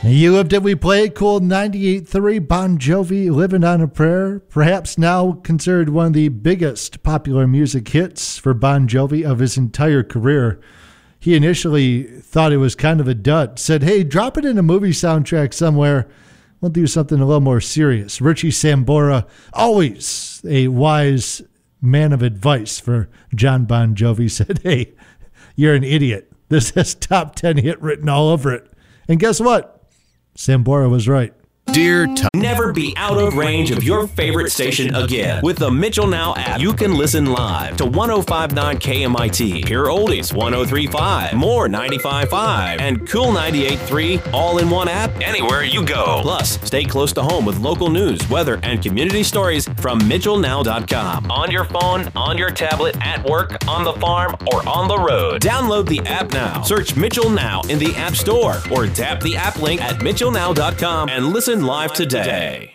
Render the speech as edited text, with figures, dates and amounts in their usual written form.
You lived it, we played. Cool 98.3, Bon Jovi, Living on a Prayer. Perhaps now considered one of the biggest popular music hits for Bon Jovi of his entire career. He initially thought it was kind of a dud. Said, hey, drop it in a movie soundtrack somewhere. We'll do something a little more serious. Richie Sambora, always a wise man of advice for John Bon Jovi, said, hey, you're an idiot. This has top 10 hit written all over it. And guess what? Sambora was right. Dear never be out of range of your favorite station again. With the Mitchell Now app, you can listen live to 105.9 KMIT, Pure Oldies 103.5, More 95.5, and Cool 98.3 all in one app anywhere you go. Plus, stay close to home with local news, weather, and community stories from MitchellNow.com. On your phone, on your tablet, at work, on the farm, or on the road. Download the app now. Search Mitchell Now in the App Store or tap the app link at MitchellNow.com and listen live today.